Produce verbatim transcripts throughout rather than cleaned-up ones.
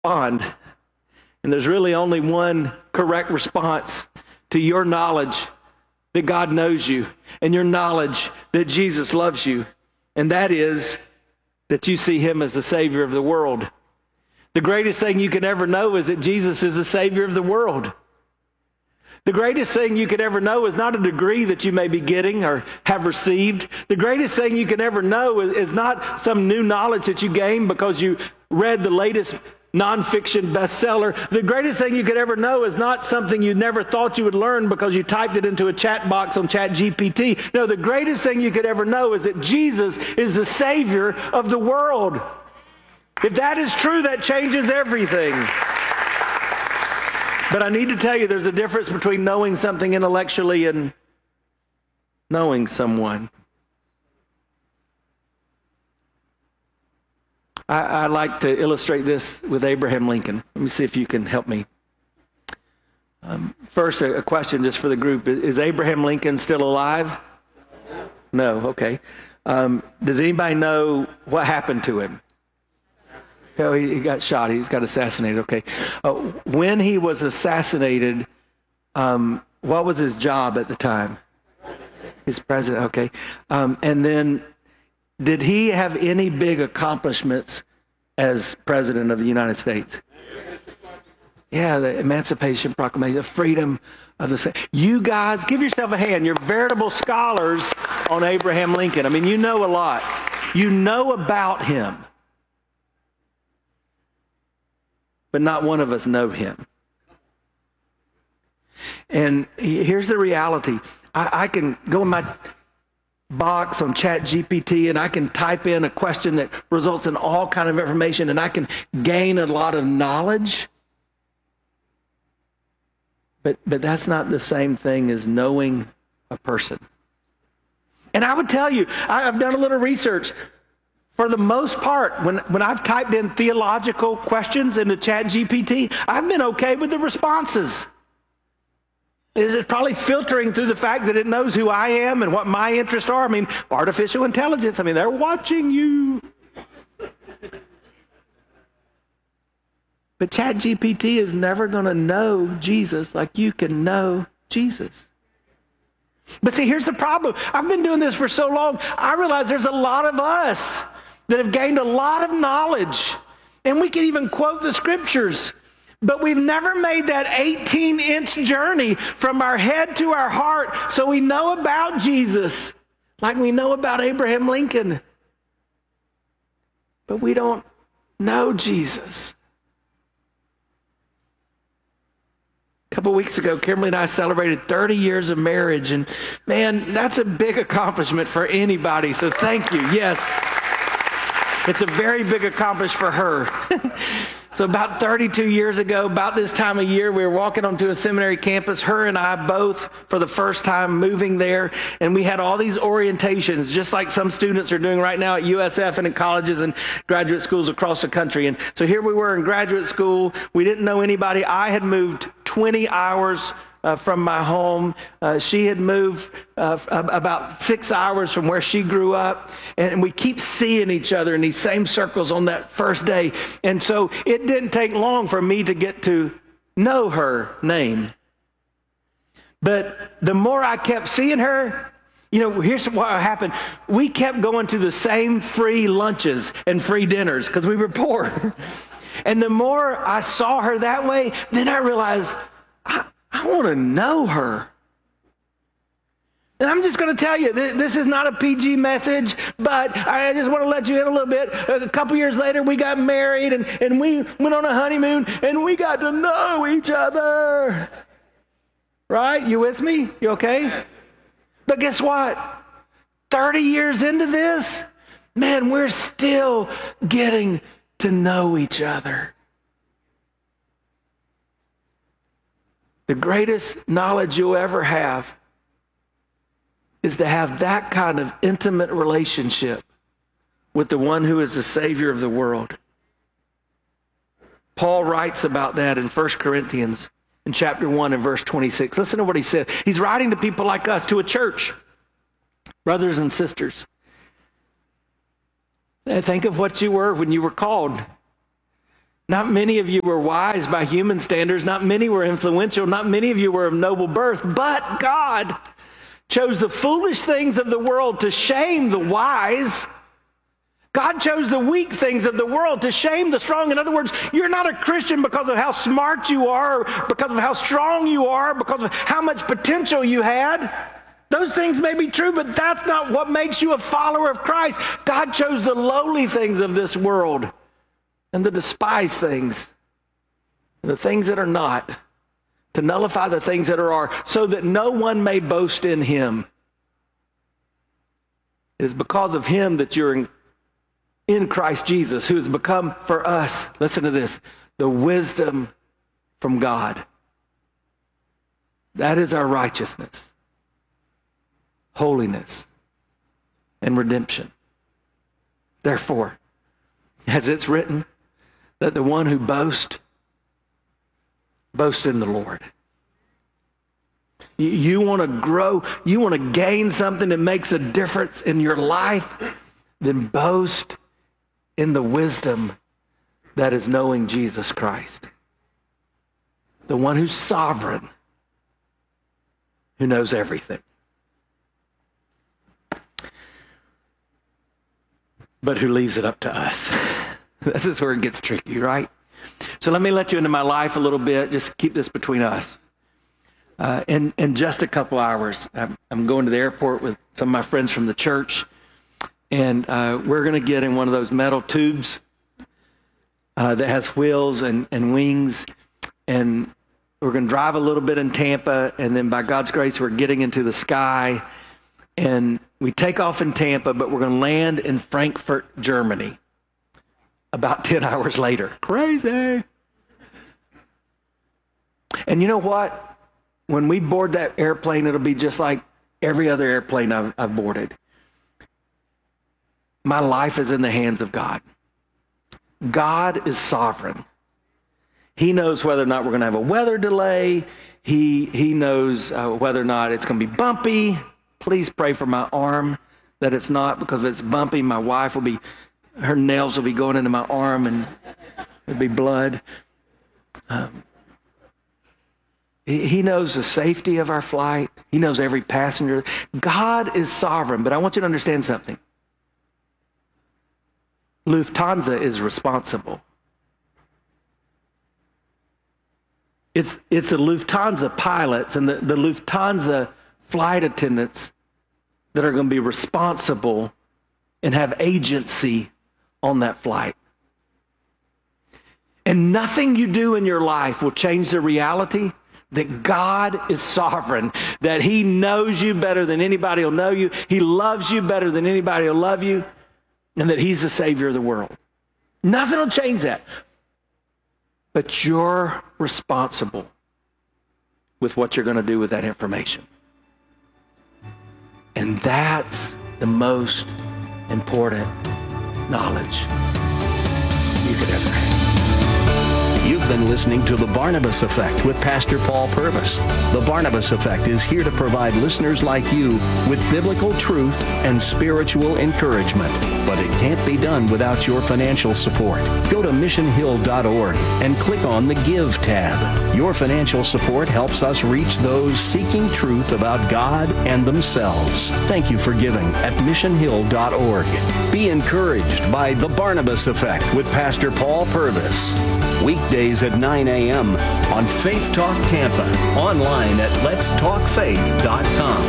respond. And there's really only one correct response to your knowledge that God knows you and your knowledge that Jesus loves you. And that is that you see him as the Savior of the world. The greatest thing you could ever know is that Jesus is the Savior of the world. The greatest thing you could ever know is not a degree that you may be getting or have received. The greatest thing you can ever know is, is not some new knowledge that you gain because you read the latest nonfiction bestseller. The greatest thing you could ever know is not something you never thought you would learn because you typed it into a chat box on Chat G P T. No, the greatest thing you could ever know is that Jesus is the Savior of the world. If that is true, that changes everything. But I need to tell you, there's a difference between knowing something intellectually and knowing someone. I, I like to illustrate this with Abraham Lincoln. Let me see if you can help me. Um, first, a, a question just for the group. Is Abraham Lincoln still alive? No, okay. Um, does anybody know what happened to him? Oh, he, he got shot. He's got assassinated. Okay. Uh, when he was assassinated, um, what was his job at the time? He's president. Okay. Um, and then did he have any big accomplishments as president of the United States? Yeah, the Emancipation Proclamation, the freedom of the... You guys, give yourself a hand. You're veritable scholars on Abraham Lincoln. I mean, you know a lot. You know about him. But not one of us know him. And here's the reality. I, I can go in my box on Chat G P T and I can type in a question that results in all kind of information and I can gain a lot of knowledge. But, but that's not the same thing as knowing a person. And I would tell you, I, I've done a little research. For the most part, when, when I've typed in theological questions into Chat G P T, I've been okay with the responses. It's probably filtering through the fact that it knows who I am and what my interests are. I mean, artificial intelligence, I mean, they're watching you. But Chat G P T is never going to know Jesus like you can know Jesus. But see, here's the problem. I've been doing this for so long, I realize there's a lot of us that have gained a lot of knowledge. And we can even quote the scriptures. But we've never made that eighteen-inch journey from our head to our heart so we know about Jesus like we know about Abraham Lincoln. But we don't know Jesus. A couple weeks ago, Kimberly and I celebrated thirty years of marriage. And man, that's a big accomplishment for anybody. So thank you. Yes. It's a very big accomplishment for her. So about thirty-two years ago, about this time of year, we were walking onto a seminary campus, her and I both for the first time moving there. And we had all these orientations, just like some students are doing right now at U S F and in colleges and graduate schools across the country. And so here we were in graduate school. We didn't know anybody. I had moved twenty hours Uh, from my home. Uh, she had moved uh, about six hours from where she grew up. And we keep seeing each other in these same circles on that first day. And so it didn't take long for me to get to know her name. But the more I kept seeing her, you know, here's what happened. We kept going to the same free lunches and free dinners because we were poor. And the more I saw her that way, then I realized, I, I want to know her. And I'm just going to tell you, th- this is not a P G message, but I just want to let you in a little bit. A couple years later, we got married, and, and we went on a honeymoon, and we got to know each other. Right? You with me? You okay? But guess what? thirty years into this, man, we're still getting to know each other. The greatest knowledge you'll ever have is to have that kind of intimate relationship with the one who is the Savior of the world. Paul writes about that in First Corinthians in chapter one and verse twenty-six. Listen to what he said. He's writing to people like us, to a church, brothers and sisters. Think of what you were when you were called. Not many of you were wise by human standards. Not many were influential. Not many of you were of noble birth. But God chose the foolish things of the world to shame the wise. God chose the weak things of the world to shame the strong. In other words, you're not a Christian because of how smart you are, or because of how strong you are, because of how much potential you had. Those things may be true, but that's not what makes you a follower of Christ. God chose the lowly things of this world and the despised things, and the things that are not, to nullify the things that are, so that no one may boast in him. It is because of him that you're in in Christ Jesus, who has become for us, listen to this, the wisdom from God. That is our righteousness, holiness, and redemption. Therefore, as it's written, that the one who boasts, boast in the Lord. You, you want to grow, you want to gain something that makes a difference in your life, then boast in the wisdom that is knowing Jesus Christ, the one who's sovereign, who knows everything. But who leaves it up to us. This is where it gets tricky, right? So let me let you into my life a little bit. Just keep this between us. Uh, in, in just a couple hours, I'm, I'm going to the airport with some of my friends from the church. And uh, we're going to get in one of those metal tubes uh, that has wheels and, and wings. And we're going to drive a little bit in Tampa. And then by God's grace, we're getting into the sky. And we take off in Tampa, but we're going to land in Frankfurt, Germany about ten hours later. Crazy. And you know what? When we board that airplane, it'll be just like every other airplane I've, I've boarded. My life is in the hands of God. God is sovereign. He knows whether or not we're going to have a weather delay. He, he knows uh, whether or not it's going to be bumpy. Please pray for my arm that it's not, because if it's bumpy, my wife will be, her nails will be going into my arm and there'll be blood. Um, he, he knows the safety of our flight. He knows every passenger. God is sovereign, but I want you to understand something. Lufthansa is responsible. It's, it's the Lufthansa pilots and the, the Lufthansa flight attendants that are going to be responsible and have agency on that flight. And nothing you do in your life will change the reality that God is sovereign, that he knows you better than anybody will know you. He loves you better than anybody will love you. And that he's the Savior of the world. Nothing will change that. But you're responsible with what you're going to do with that information. And that's the most important knowledge you could ever have. You've been listening to The Barnabas Effect with Pastor Paul Purvis. The Barnabas Effect is here to provide listeners like you with biblical truth and spiritual encouragement. But it can't be done without your financial support. Go to mission hill dot org and click on the Give tab. Your financial support helps us reach those seeking truth about God and themselves. Thank you for giving at mission hill dot org. Be encouraged by The Barnabas Effect with Pastor Paul Purvis. Weekdays at nine a.m. on Faith Talk Tampa. Online at lets talk faith dot com.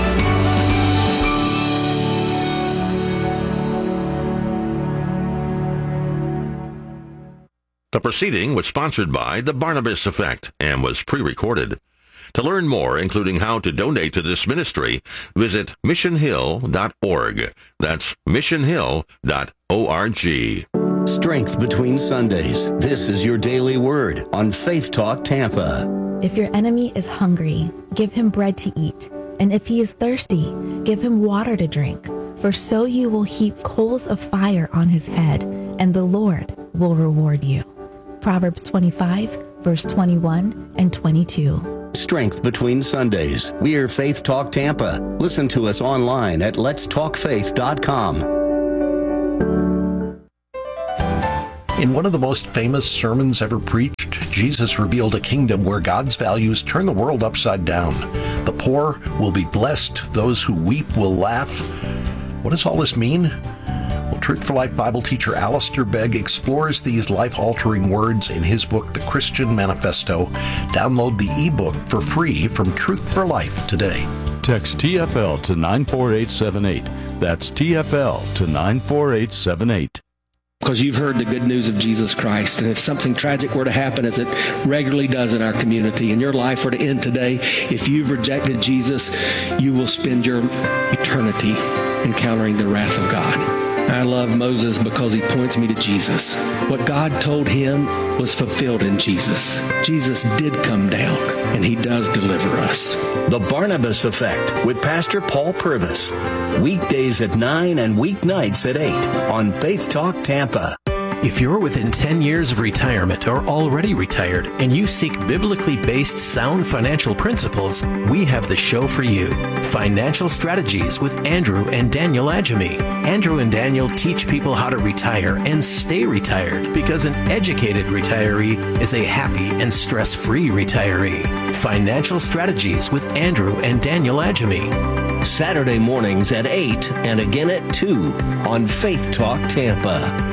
The proceeding was sponsored by The Barnabas Effect and was pre-recorded. To learn more, including how to donate to this ministry, visit mission hill dot org. That's mission hill dot org. Strength between Sundays. This is your daily word on Faith Talk Tampa. If your enemy is hungry, give him bread to eat. And if he is thirsty, give him water to drink. For so you will heap coals of fire on his head, and the Lord will reward you. Proverbs twenty-five, verse twenty-one and twenty-two. Strength between Sundays. We're Faith Talk Tampa. Listen to us online at lets talk faith dot com. In one of the most famous sermons ever preached, Jesus revealed a kingdom where God's values turn the world upside down. The poor will be blessed. Those who weep will laugh. What does all this mean? Well, Truth for Life Bible teacher Alistair Begg explores these life-altering words in his book, The Christian Manifesto. Download the ebook for free from Truth for Life today. Text T F L to nine four eight seven eight. That's T F L to nine four eight seven eight. Because you've heard the good news of Jesus Christ. And if something tragic were to happen, as it regularly does in our community, and your life were to end today, if you've rejected Jesus, you will spend your eternity encountering the wrath of God. I love Moses because he points me to Jesus. What God told him was fulfilled in Jesus. Jesus did come down, and he does deliver us. The Barnabas Effect with Pastor Paul Purvis. Weekdays at nine and weeknights at eight on Faith Talk Tampa. If you're within ten years of retirement or already retired and you seek biblically based sound financial principles, we have the show for you. Financial Strategies with Andrew and Daniel Adjemi. Andrew and Daniel teach people how to retire and stay retired, because an educated retiree is a happy and stress-free retiree. Financial Strategies with Andrew and Daniel Adjemi. Saturday mornings at eight and again at two on Faith Talk Tampa.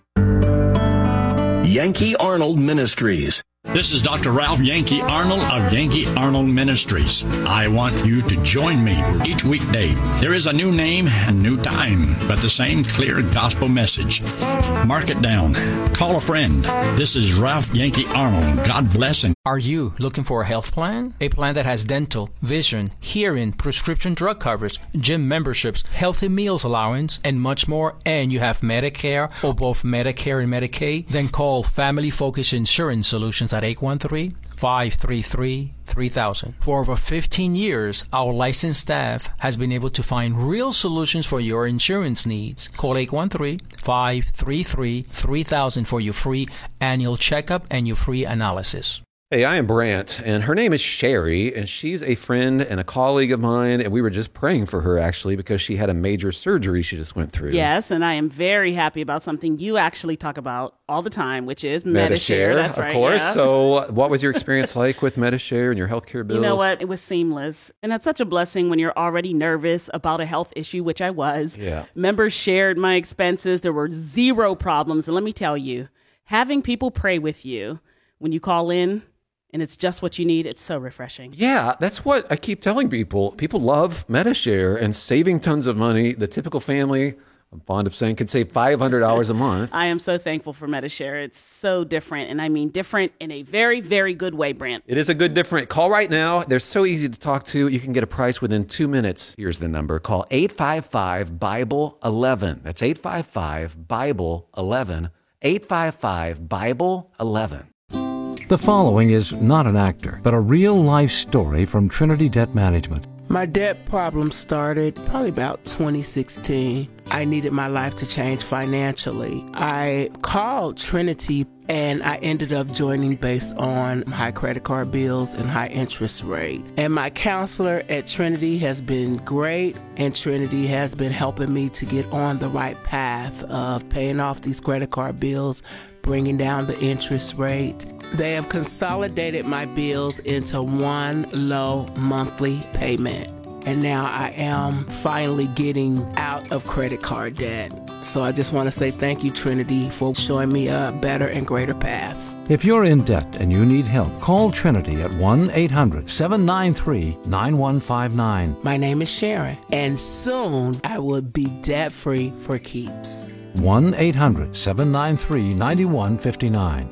Yankee Arnold Ministries. This is Doctor Ralph Yankee Arnold of Yankee Arnold Ministries. I want you to join me for each weekday. There is a new name and new time, but the same clear gospel message. Mark it down. Call a friend. This is Ralph Yankee Arnold. God bless him. Are you looking for a health plan? A plan that has dental, vision, hearing, prescription drug coverage, gym memberships, healthy meals allowance, and much more, and you have Medicare or both Medicare and Medicaid? Then call Family Focus Insurance Solutions at eight one three, five three three, three thousand. For over fifteen years, our licensed staff has been able to find real solutions for your insurance needs. Call eight one three, five three three, three thousand for your free annual checkup and your free analysis. Hey, I am Brant, and her name is Sherry, and she's a friend and a colleague of mine, and we were just praying for her, actually, because she had a major surgery she just went through. Yes, and I am very happy about something you actually talk about all the time, which is Medishare. Medishare, That's of right, course. yeah. So what was your experience like with Medishare and your healthcare bills? You know what? It was seamless, and that's such a blessing when you're already nervous about a health issue, which I was. Yeah. Members shared my expenses. There were zero problems, and let me tell you, having people pray with you when you call in, and it's just what you need, it's so refreshing. Yeah, that's what I keep telling people. People love Medishare and saving tons of money. The typical family, I'm fond of saying, could save five hundred dollars a month. I am so thankful for Medishare. It's so different, and I mean different in a very, very good way, Brant. It is a good different. Call right now. They're so easy to talk to. You can get a price within two minutes. Here's the number. Call eight five five, Bible eleven. That's eight five five, Bible eleven. eight five five, Bible eleven. The following is not an actor, but a real-life story from Trinity Debt Management. My debt problem started probably about twenty sixteen. I needed my life to change financially. I called Trinity and I ended up joining based on high credit card bills and high interest rate. And my counselor at Trinity has been great, and Trinity has been helping me to get on the right path of paying off these credit card bills, bringing down the interest rate. They have consolidated my bills into one low monthly payment. And now I am finally getting out of credit card debt. So I just want to say thank you, Trinity, for showing me a better and greater path. If you're in debt and you need help, call Trinity at one eight hundred, seven nine three, nine one five nine. My name is Sharon, and soon I will be debt-free for keeps. one eight hundred, seven nine three, nine one five nine.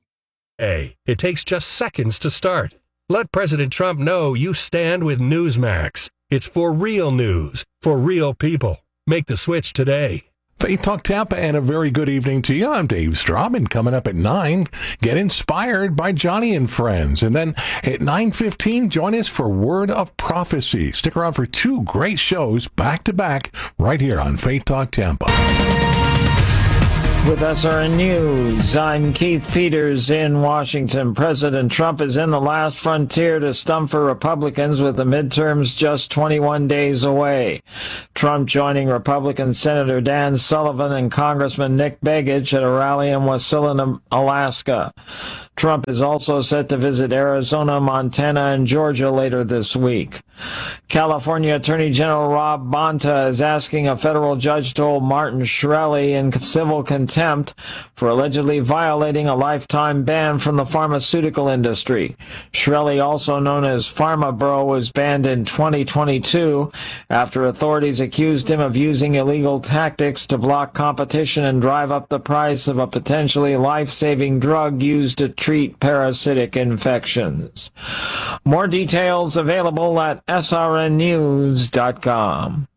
Hey, it takes just seconds to start. Let President Trump know you stand with Newsmax. It's for real news, for real people. Make the switch today. Faith Talk Tampa, and a very good evening to you. I'm Dave Straub, and coming up at nine, get inspired by Johnny and Friends. And then at nine fifteen, join us for Word of Prophecy. Stick around for two great shows back to back right here on Faith Talk Tampa. With S R N News, I'm Keith Peters in Washington. President Trump is in the last frontier to stump for Republicans with the midterms just twenty-one days away. Trump joining Republican Senator Dan Sullivan and Congressman Nick Begich at a rally in Wasilla, Alaska. Trump is also set to visit Arizona, Montana, and Georgia later this week. California Attorney General Rob Bonta is asking a federal judge to hold Martin Shkreli in civil contempt for allegedly violating a lifetime ban from the pharmaceutical industry. Shkreli, also known as Pharma Bro, was banned in twenty twenty-two after authorities accused him of using illegal tactics to block competition and drive up the price of a potentially life-saving drug used to treat parasitic infections. More details available at S R N news dot com.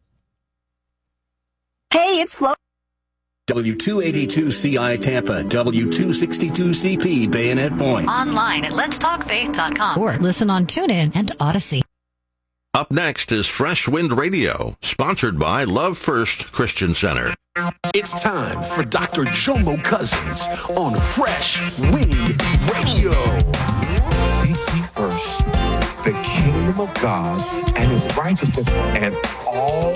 Hey, it's Flo. W two eighty-two C I Tampa, W two sixty-two C P Bayonet Point. Online at lets talk faith dot com or listen on TuneIn and Odyssey. Up next is Fresh Wind Radio, sponsored by Love First Christian Center. It's time for Doctor Jomo Cousins on Fresh Wind Radio. Seek ye first the kingdom of God and his righteousness, and all,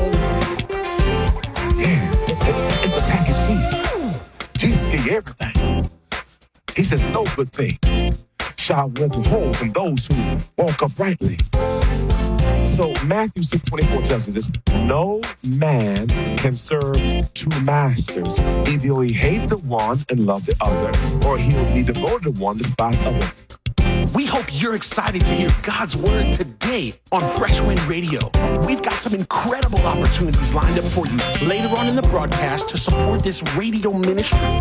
yeah, it's a package deal. Jesus gave you everything. He says no good thing shall want to hold from those who walk uprightly. So Matthew six twenty-four tells you this: no man can serve two masters. Either he hate the one and love the other, or he'll be devoted to one, despise the other. We hope you're excited to hear God's word today on Fresh Wind Radio. We've got some incredible opportunities lined up for you later on in the broadcast to support this radio ministry.